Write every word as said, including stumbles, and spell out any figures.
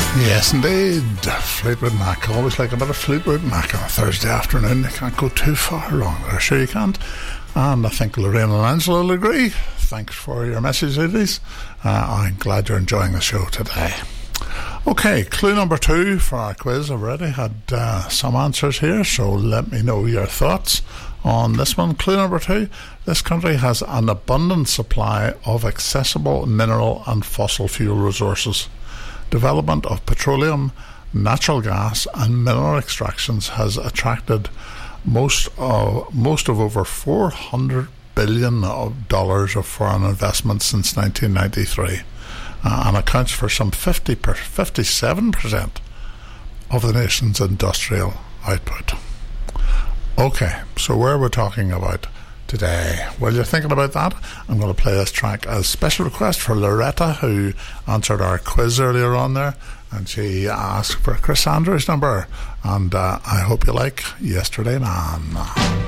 Yes, indeed. Fleetwood Mac. Always like a bit of Fleetwood Mac on a Thursday afternoon. You can't go too far wrong there. Sure you can't. And I think Lorraine and Angela will agree. Thanks for your message, ladies. Uh, I'm glad you're enjoying the show today. Okay, clue number two for our quiz. I've already had uh, some answers here, so let me know your thoughts on this one. Clue number two. This country has an abundant supply of accessible mineral and fossil fuel resources. Development of petroleum, natural gas and mineral extractions has attracted most of, most of over four hundred billion dollars of foreign investment since nineteen ninety-three uh, and accounts for some fifty per, fifty-seven percent of the nation's industrial output. Okay, so where are we talking about today? While you're thinking about that, I'm going to play this track as special request for Loretta, who answered our quiz earlier on there, and she asked for Chris Andrews' number, and uh, I hope you like Yesterday Man.